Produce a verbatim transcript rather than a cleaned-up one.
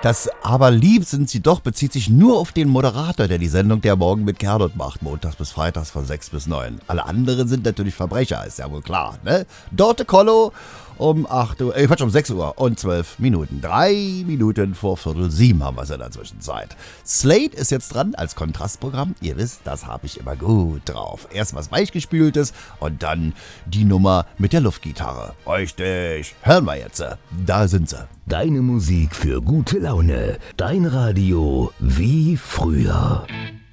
Das Aber lieb sind sie doch bezieht sich nur auf den Moderator, der die Sendung Der Morgen mit Gernot macht, montags bis freitags von sechs bis neun. Alle anderen sind natürlich Verbrecher, ist ja wohl klar, ne? Dorte Kollo um acht Uhr, äh, Quatsch, um sechs Uhr und zwölf Minuten. Drei Minuten vor Viertel sieben haben wir es in der Zwischenzeit. Slate ist jetzt dran als Kontrastprogramm. Ihr wisst, das habe ich immer gut drauf. Erst was Weichgespültes und dann die Nummer mit der Luftgitarre. Richtig, hören wir jetzt. Da sind sie. Deine Musik für gute Laune. Dein Radio wie früher.